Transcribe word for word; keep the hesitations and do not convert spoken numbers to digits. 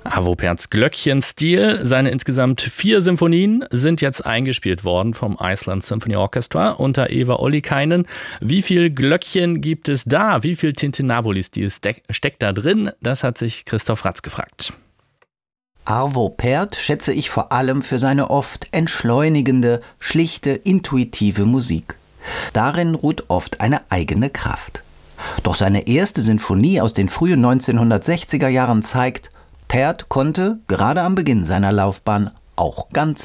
Arvo Pärts Glöckchenstil. Seine insgesamt vier Symphonien sind jetzt eingespielt worden vom Iceland Symphony Orchestra unter Eva Ollikainen. Wie viel Glöckchen gibt es da? Wie viel Tintinabuli-Stil steckt da drin? Das hat sich Christoph Ratz gefragt. Arvo Pärt schätze ich vor allem für seine oft entschleunigende, schlichte, intuitive Musik. Darin ruht oft eine eigene Kraft. Doch seine erste Sinfonie aus den frühen neunzehnhundertsechziger Jahren zeigt, Pärt konnte, gerade am Beginn seiner Laufbahn, auch ganz